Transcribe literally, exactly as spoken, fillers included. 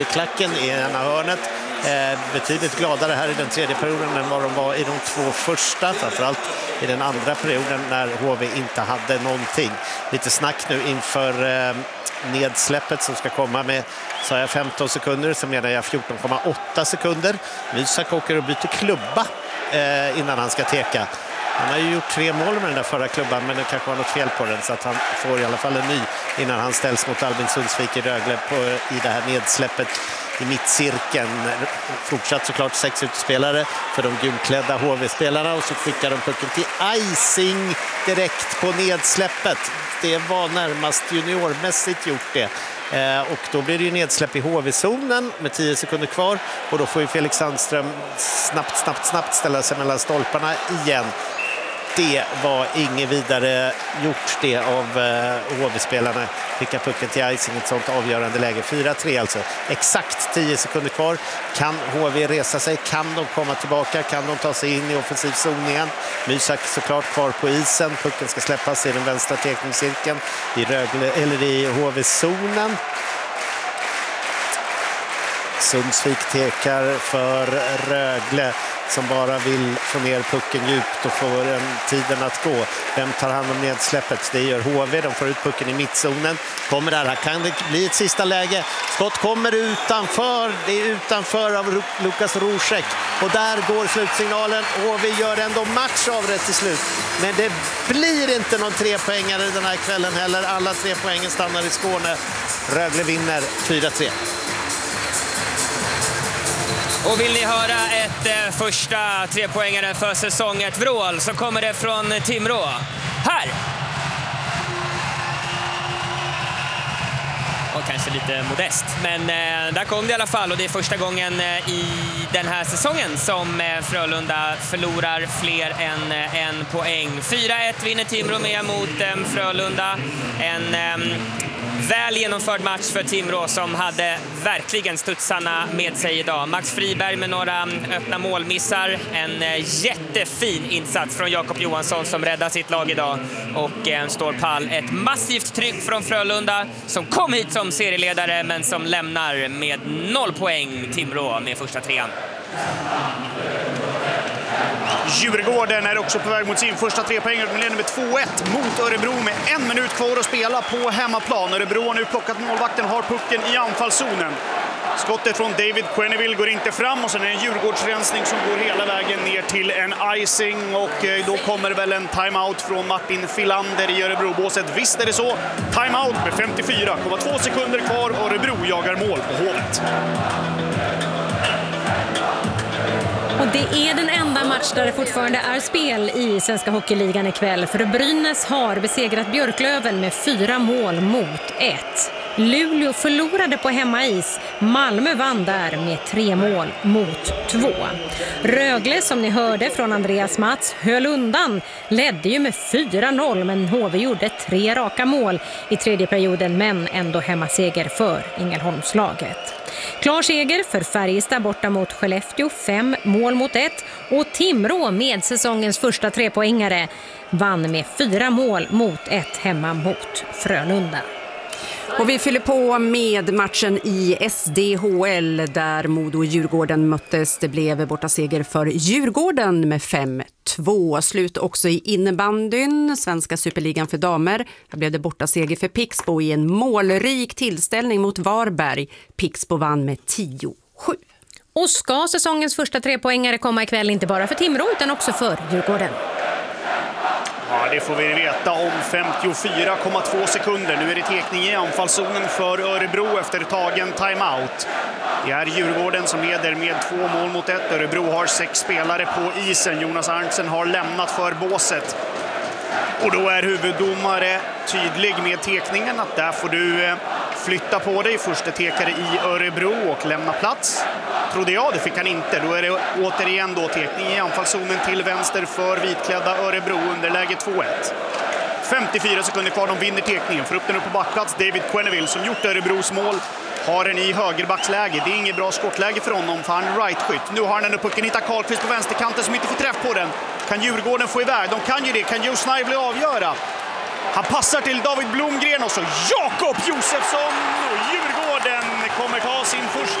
Klacken i ena hörnet. Eh, betydligt gladare här i den tredje perioden än vad de var i de två första, framförallt i den andra perioden när H V inte hade någonting. Lite snack nu inför eh, nedsläppet som ska komma med, sa jag femton sekunder, så menar jag fjorton komma åtta sekunder. Mysak åker och byter klubba eh, innan han ska teka. Han har ju gjort tre mål med den där förra klubban, men det kanske var något fel på den, så att han får i alla fall en ny innan han ställs mot Albin Sundsvik i Rögle på, i det här nedsläppet i mittcirkeln. Fortsatt såklart sex utspelare för de gulklädda H V-spelarna, och så skickar de pucken till icing direkt på nedsläppet. Det var närmast juniormässigt gjort det. Eh, och då blir det ju nedsläpp i H V-zonen med tio sekunder kvar, och då får ju Felix Sandström snabbt, snabbt, snabbt ställa sig mellan stolparna igen. Det var inget vidare gjort det av eh, H V-spelarna. Skicka pucken till icing i ett sånt avgörande läge. fyra tre alltså. Exakt tio sekunder kvar. Kan H V resa sig? Kan de komma tillbaka? Kan de ta sig in i offensiv zon igen? Mysak såklart kvar på isen. Pucken ska släppas i den vänstra tekningscirkeln i, Rögle, eller i H V-zonen. Sundsvik tekar för Rögle som bara vill få ner pucken djupt och få den tiden att gå. Vem tar hand om nedsläppet? Det gör H V. De får ut pucken i mittzonen. Kommer där. Här kan det bli ett sista läge. Skott kommer utanför. Det är utanför av Lukas Rosek. Och där går slutsignalen. H V gör ändå match av det till slut. Men det blir inte någon trepoängare den här kvällen heller. Alla tre poängen stannar i Skåne. Rögle vinner fyra tre. Och vill ni höra ett eh, första trepoängare för säsong ett vrål, så kommer det från Timrå. Här! Och kanske lite modest, men eh, där kom det i alla fall, och det är första gången eh, i den här säsongen som eh, Frölunda förlorar fler än eh, en poäng. fyra ett vinner Timrå med mot eh, Frölunda. En eh, väl genomförd match för Timrå som hade verkligen studsarna med sig idag. Max Friberg med några öppna målmissar. En jättefin insats från Jakob Johansson som räddar sitt lag idag och eh, står pall. Ett massivt tryck från Frölunda som kom hit som serieledare men som lämnar med noll poäng Timrå med första trean. Djurgården är också på väg mot sin första trepoängare. De leder med två ett mot Örebro med en minut kvar att spela på hemmaplan. Örebro har nu plockat målvakten, har pucken i anfallszonen. Skottet från David Quenneville går inte fram, och sen är det en Djurgårdsrensning som går hela vägen ner till en icing, och då kommer väl en timeout från Martin Filander i Örebro-båset. Visst är det så. Timeout med femtiofyra komma två sekunder kvar. Örebro jagar mål på Hovet. Och det är den enda match där det fortfarande är spel i Svenska Hockeyligan ikväll. För Brynäs har besegrat Björklöven med fyra mål mot ett. Luleå förlorade på hemmais. Malmö vann där med tre mål mot två. Rögle, som ni hörde från Andreas Mats, höll undan. Ledde ju med fyra noll, men H V gjorde tre raka mål i tredje perioden, men ändå hemmaseger för Ängelholmslaget. Klar seger för Färjestad borta mot Skellefteå, fem mål mot ett. Och Timrå med säsongens första trepoängare vann med fyra mål mot ett hemma mot Frölunda. Och vi fyller på med matchen i S D H L där Modo och Djurgården möttes. Det blev borta seger för Djurgården med fem två. Slut också i innebandyn, Svenska Superligan för damer. Här blev det borta seger för Pixbo i en målrik tillställning mot Varberg. Pixbo vann med tio sju. Och ska säsongens första trepoängare komma ikväll inte bara för Timrå utan också för Djurgården? Ja, det får vi veta om femtiofyra komma två sekunder. Nu är det tekning i anfallszonen för Örebro efter tagen timeout. Det är Djurgården som leder med två mål mot ett. Örebro har sex spelare på isen. Jonas Arntzen har lämnat för båset. Och då är huvuddomare tydlig med tekningen att där får du flytta på dig. Första tekare i Örebro och lämna plats. Trodde jag, det fick han inte. Då är det återigen då tekning i anfallszonen till vänster för vitklädda Örebro under läge två ett. femtiofyra sekunder kvar, de vinner tekningen. Får upp den upp på backplats. David Quenneville som gjort Örebros mål har den i högerbacksläge. Det är inget bra skottläge för honom för han är right-skytt. Nu har han den upp pucken, hittar Karlqvist på vänsterkanten som inte får träff på den. Kan Djurgården få iväg? De kan ju det. Kan Joe Snively avgöra? Han passar till David Blomgren och så Jakob Josefsson och Djurgården kommer ta sin första